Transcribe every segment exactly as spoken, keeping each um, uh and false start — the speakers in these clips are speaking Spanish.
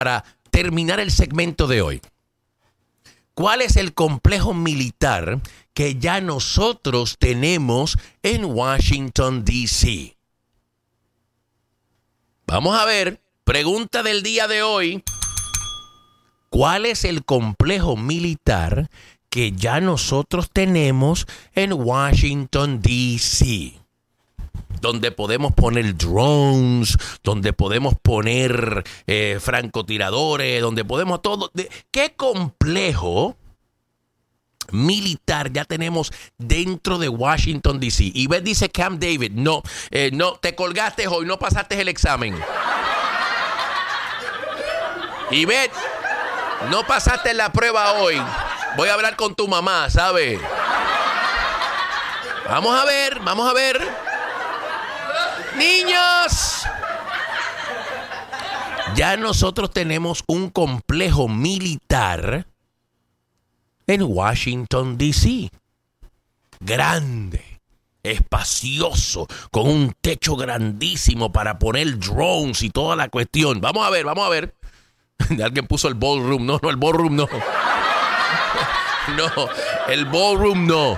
para terminar el segmento de hoy. ¿Cuál es el complejo militar que ya nosotros tenemos en Washington, D C? Vamos a ver, pregunta del día de hoy. ¿Cuál es el complejo militar que ya nosotros tenemos en Washington, D C? Donde podemos poner drones, donde podemos poner eh, francotiradores, donde podemos todo. De, ¿Qué complejo militar ya tenemos dentro de Washington, D C? Y ves, dice Camp David, no, eh, no, te colgaste hoy, no pasaste el examen. Y ves, no pasaste la prueba hoy. Voy a hablar con tu mamá, ¿sabes? Vamos a ver, vamos a ver. Niños, ya nosotros tenemos un complejo militar en Washington, D C. Grande, espacioso, con un techo grandísimo para poner drones y toda la cuestión. Vamos a ver, vamos a ver. Alguien puso el ballroom. No, no, el ballroom no. No, el ballroom no.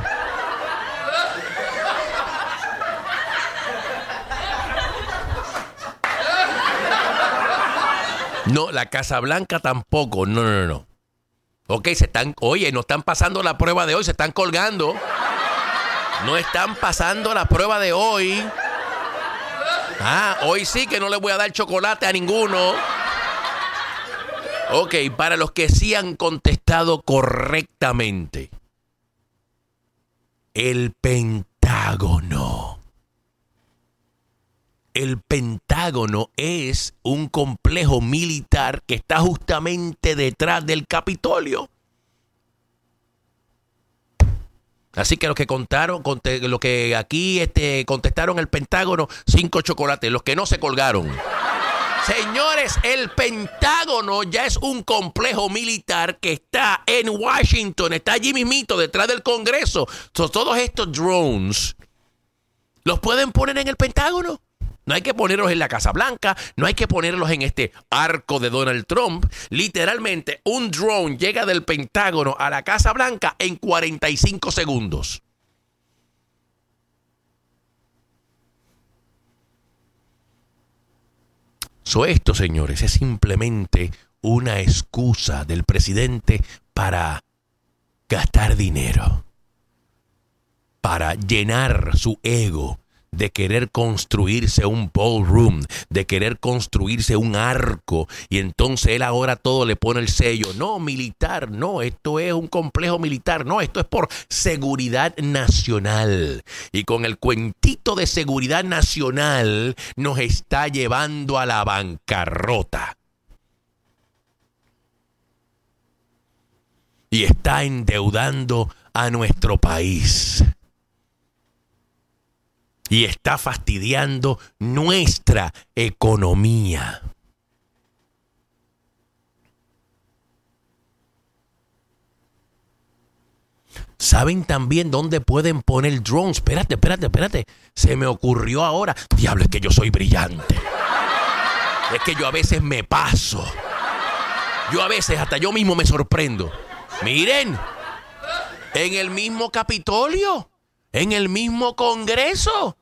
No, la Casa Blanca tampoco. No, no, no. Ok, se están, oye, no están pasando la prueba de hoy, se están colgando. No están pasando la prueba de hoy. Ah, hoy sí que no le voy a dar chocolate a ninguno. Ok, para los que sí han contestado correctamente. El Pentágono. El Pentágono es un complejo militar que está justamente detrás del Capitolio. Así que los que contaron, los que aquí este, contestaron el Pentágono, cinco chocolates. Los que no se colgaron. Señores, el Pentágono ya es un complejo militar que está en Washington, está allí mismito, detrás del Congreso. So, todos estos drones los pueden poner en el Pentágono. No hay que ponerlos en la Casa Blanca, no hay que ponerlos en este arco de Donald Trump. Literalmente, un drone llega del Pentágono a la Casa Blanca en cuarenta y cinco segundos. So, esto, señores, es simplemente una excusa del presidente para gastar dinero, para llenar su ego de querer construirse un ballroom, de querer construirse un arco, y entonces él ahora todo le pone el sello. No, militar, no, esto es un complejo militar, no, esto es por seguridad nacional. Y con el cuentito de seguridad nacional nos está llevando a la bancarrota. Y está endeudando a nuestro país. Y está fastidiando nuestra economía. ¿Saben también dónde pueden poner drones? Espérate, espérate, espérate. Se me ocurrió ahora. Diablo, es que yo soy brillante. Es que yo a veces me paso. Yo a veces hasta yo mismo me sorprendo. Miren, en el mismo Capitolio, en el mismo Congreso.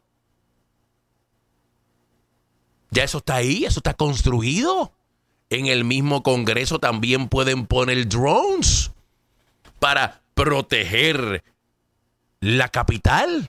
Ya eso está ahí, eso está construido. En el mismo Congreso también pueden poner drones para proteger la capital.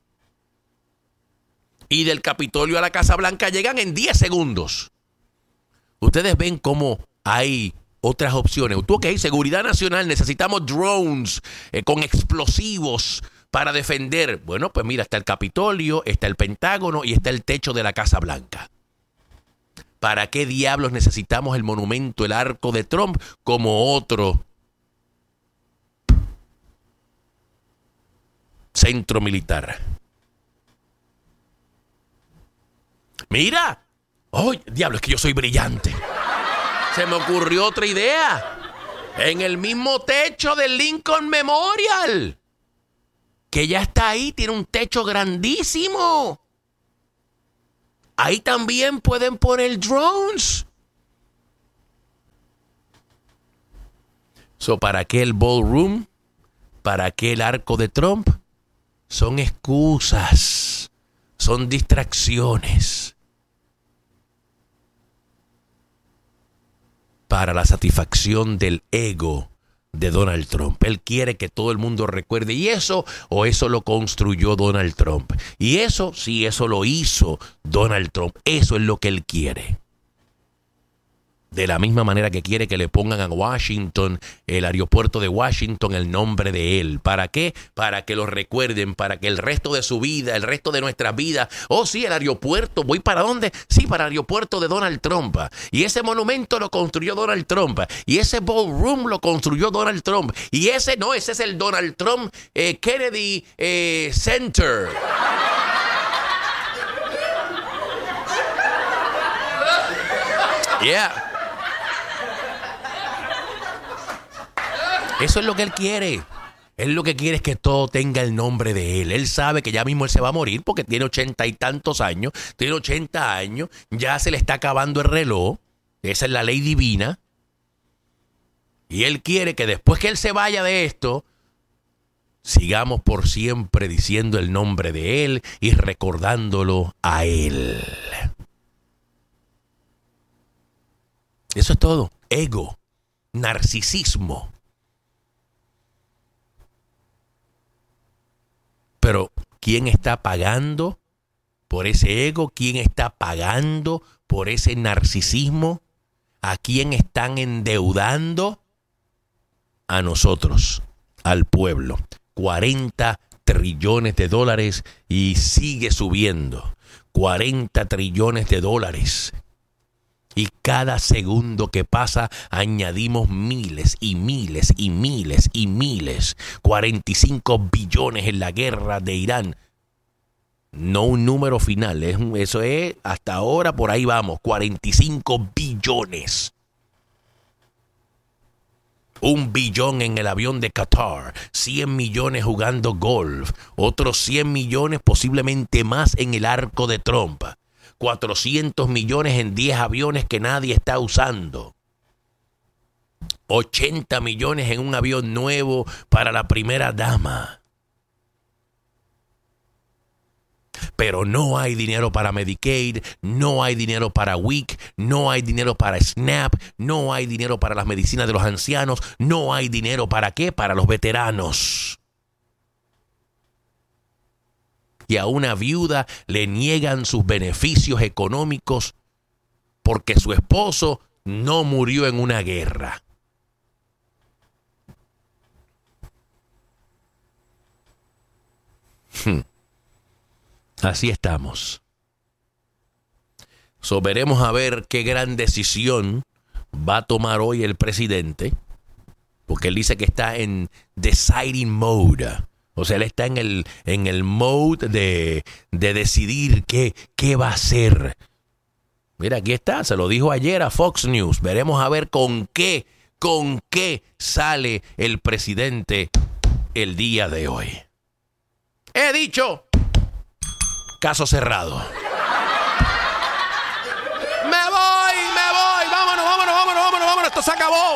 Y del Capitolio a la Casa Blanca llegan en diez segundos. Ustedes ven cómo hay otras opciones. Ok, seguridad nacional, necesitamos drones eh, con explosivos para defender. Bueno, pues mira, está el Capitolio, está el Pentágono y está el techo de la Casa Blanca. ¿Para qué diablos necesitamos el monumento, el arco de Trump, como otro centro militar? Mira, ¡oh, diablo, es que yo soy brillante! Se me ocurrió otra idea. En el mismo techo del Lincoln Memorial, que ya está ahí, tiene un techo grandísimo. Ahí también pueden poner drones So, ¿para qué el ballroom? ¿Para qué el arco de Trump? Son excusas, son distracciones para la satisfacción del ego de Donald Trump. Él quiere que todo el mundo recuerde. ¿Y eso? ¿O eso lo construyó Donald Trump? Y eso, sí, eso lo hizo Donald Trump. Eso es lo que él quiere. De la misma manera que quiere que le pongan a Washington, el aeropuerto de Washington, el nombre de él. ¿Para qué? Para que lo recuerden, para que el resto de su vida, el resto de nuestra vida, oh sí, el aeropuerto, ¿voy para dónde? Sí, para el aeropuerto de Donald Trump. Y ese monumento lo construyó Donald Trump. Y ese ballroom lo construyó Donald Trump. Y ese no, ese es el Donald Trump eh, Kennedy eh, Center. Yeah. Eso es lo que él quiere. Él lo que quiere es que todo tenga el nombre de él. Él sabe que ya mismo él se va a morir porque tiene ochenta y tantos años. Tiene ochenta años. Ya se le está acabando el reloj. Esa es la ley divina. Y él quiere que después que él se vaya de esto, sigamos por siempre diciendo el nombre de él y recordándolo a él. Eso es todo. Ego. Narcisismo. Pero, ¿quién está pagando por ese ego? ¿Quién está pagando por ese narcisismo? ¿A quién están endeudando? A nosotros, al pueblo. cuarenta trillones de dólares y sigue subiendo. cuarenta trillones de dólares. Y cada segundo que pasa añadimos miles y miles y miles y miles. cuarenta y cinco billones en la guerra de Irán. No un número final. Es, eso es, hasta ahora por ahí vamos. cuarenta y cinco billones. Un billón en el avión de Qatar. cien millones jugando golf. Otros cien millones, posiblemente más, en el arco de Trump. cuatrocientos millones en diez aviones que nadie está usando. ochenta millones en un avión nuevo para la primera dama. Pero no hay dinero para Medicaid, no hay dinero para W I C, no hay dinero para SNAP, no hay dinero para las medicinas de los ancianos, no hay dinero para qué, para los veteranos. Y a una viuda le niegan sus beneficios económicos porque su esposo no murió en una guerra. Hmm. Así estamos. So, veremos a ver qué gran decisión va a tomar hoy el presidente, porque él dice que está en deciding mode. O sea, él está en el, en el mode de, de decidir qué, qué va a hacer. Mira, aquí está, se lo dijo ayer a Fox News. Veremos a ver con qué, con qué sale el presidente el día de hoy. He dicho, caso cerrado. Me voy, me voy, vámonos, vámonos, vámonos, vámonos, vámonos, esto se acabó.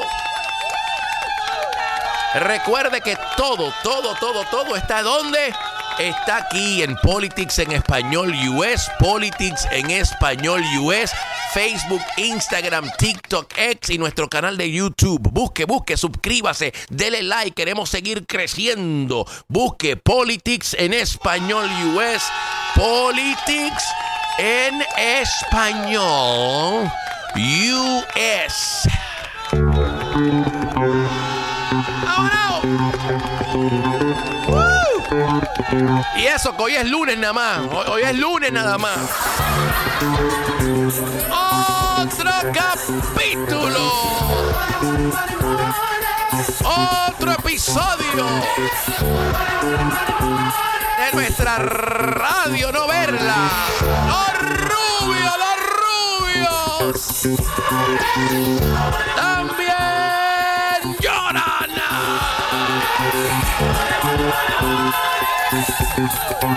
Recuerde que todo, todo, todo, todo está ¿dónde? Está aquí en Politics en Español U S, Politics en Español U S, Facebook, Instagram, TikTok, X y nuestro canal de YouTube. Busque, busque, suscríbase, dele like, queremos seguir creciendo. Busque Politics en Español U S, Politics en Español U S. Y eso que hoy es lunes nada más. Hoy, hoy es lunes nada más. Otro capítulo. Otro episodio de nuestra radio, no verla. Los rubios, los rubios. También lloran.